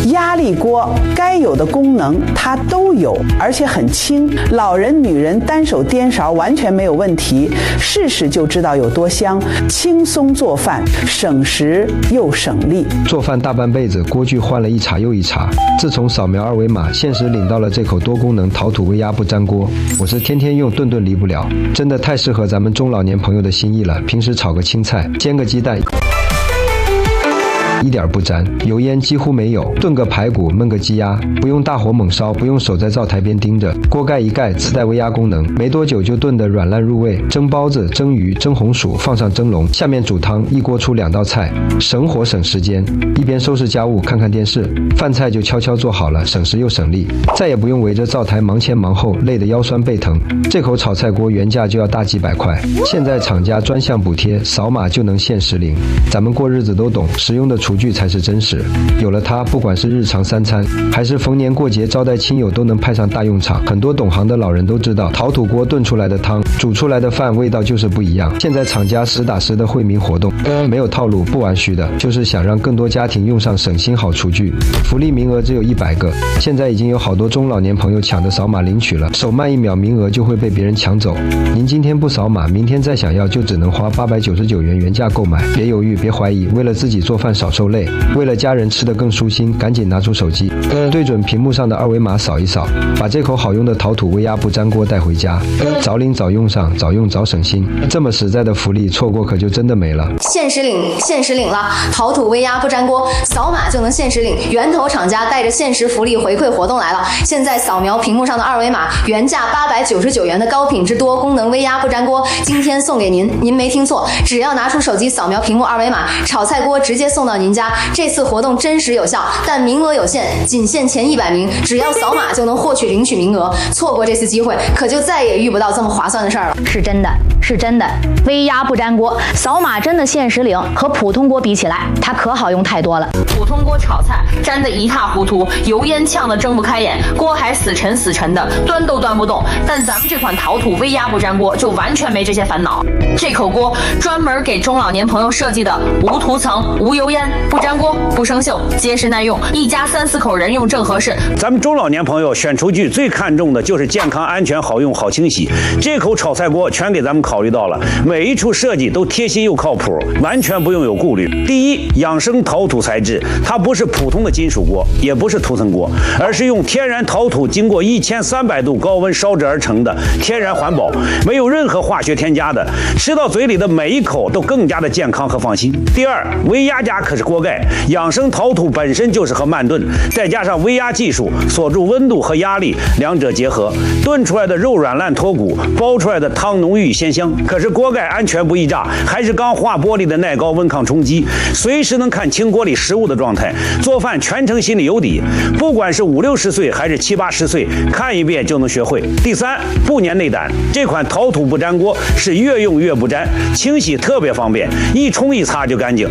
压力锅该有的功能它都有，而且很轻，老人女人单手颠勺完全没有问题，试试就知道有多香，轻松做饭，省时又省力。 做饭大半辈子，锅具换了一茬又一茬，自从扫描二维码，限时领到了这口多功能陶土微压不粘锅，我是天天用，顿顿离不了，真的太适合咱们中老年朋友的心意了。平时炒个青菜，煎个鸡蛋，一点不粘，油烟几乎没有，炖个排骨，焖个鸡鸭，不用大火猛烧，不用守在灶台边盯着，锅盖一盖，自带微压功能，没多久就炖得软烂入味。蒸包子、蒸鱼、蒸红薯，放上蒸笼，下面煮汤，一锅出2道菜，省火省时间。一边收拾家务，看看电视，饭菜就悄悄做好了，省时又省力，再也不用围着灶台忙前忙后，累得腰酸背疼。这口炒菜锅原价就要大几百块，现在厂家专项补贴，扫码就能限时领。咱们过日子都懂，实用的厨具才是真实。有了它，不管是日常3餐，还是逢年过节招待亲友，都能派上大用场。很多懂行的老人都知道，陶土锅炖出来的汤，煮出来的饭味道就是不一样。现在厂家实打实的惠民活动，没有套路，不玩虚的，就是想让更多家庭用上省心好厨具。福利名额只有100个，现在已经有好多中老年朋友抢着扫码领取了，手慢1秒，名额就会被别人抢走。您今天不扫码，明天再想要就只能花899元原价购买。别犹豫，别怀疑，为了自己做饭少受累，为了家人吃得更舒心，赶紧拿出手机，对准屏幕上的二维码扫一扫，把这口好用的陶土微压不粘锅带回家，早领早用上，早用早省心。这么实在的福利，错过可就真的没了。 限时领了！陶土微压不粘锅，扫码就能限时领。源头厂家带着限时福利回馈活动来了，现在扫描屏幕上的二维码，原价899元的高品质多功能微压不粘锅，今天送给您。您没听错，只要拿出手机扫描屏幕二维码，炒菜锅直接送到您家。这次活动真实有效，但名额有限，仅限前100名，只要扫码就能获取领取名额。错过这次机会，可就再也遇不到这么划算的事儿了。 是真的，微压不粘锅，扫码真的限时领，和普通锅比起来，它可好用太多了。 普通锅炒菜粘得一塌糊涂，油烟呛得睁不开眼，锅还死沉的，端都端不动。但咱们这款陶土微压不粘锅就完全没这些烦恼。这口锅专门给中老年朋友设计的，无涂层、无油烟、不粘锅、不生锈，结实耐用，一家3、4口人用正合适。 咱们中老年朋友选厨具最看重的就是健康、安全、好用、好清洗。这口炒菜锅全给咱们考虑到了，每一处设计都贴心又靠谱，完全不用有顾虑。第一，养生陶土材质，它不是普通的金属锅，也不是涂层锅，而是用天然陶土经过1300度高温烧制而成的天然环保，没有任何化学添加的，吃到嘴里的每一口都更加的健康和放心。第二，微压夹可是锅盖，养生陶土本身就适合慢炖，再加上微压技术锁住温度和压力，两者结合，炖出来的肉软烂脱骨，煲出来的汤浓郁鲜香。可是锅盖安全不易炸，还是钢化玻璃的耐高温抗冲击，随时能看清锅里食物的状态，做饭全程心里有底。不管是50、60岁还是70、80岁，看一遍就能学会。第三，不粘内胆，这款陶土不粘锅是越用越不粘，清洗特别方便，一冲一擦就干净。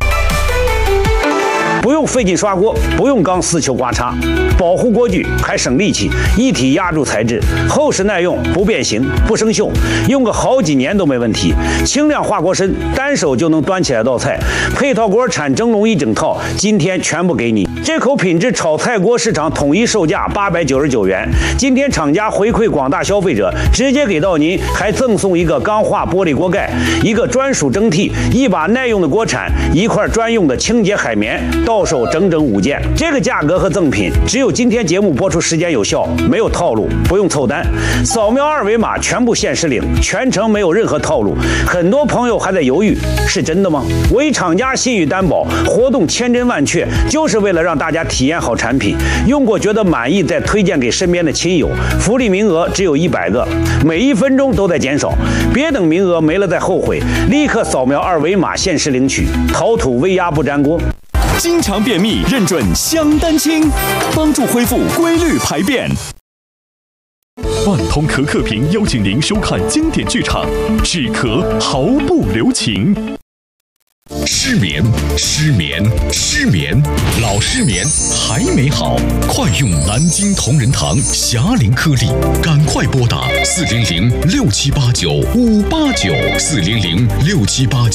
不用费劲刷锅，不用钢丝球刮擦，保护锅具还省力气，一体压铸材质，厚实耐用，不变形，不生锈，用个好几年都没问题。轻量化锅身，单手就能端起来道菜。配套锅铲、蒸笼一整套，今天全部给你。这口品质炒菜锅市场统一售价899元，今天厂家回馈广大消费者，直接给到您，还赠送一个钢化玻璃锅盖，一个专属蒸屉，一把耐用的锅铲，一块专用的清洁海绵。到手整整5件，这个价格和赠品只有今天节目播出时间有效，没有套路，不用凑单，扫描二维码全部限时领，全程没有任何套路。很多朋友还在犹豫，是真的吗？为厂家信誉担保，活动千真万确，就是为了让大家体验好产品，用过觉得满意再推荐给身边的亲友。福利名额只有100个，每1分钟都在减少，别等名额没了再后悔，立刻扫描二维码限时领取陶土微压不粘锅。 经常便秘认准香丹清，帮助恢复规律排便。万通可克瓶邀请您收看经典剧场，止咳毫不留情。 失眠，老失眠还没好，快用南京同仁堂霞灵颗粒，赶快拨打400-6789-589，400-6789。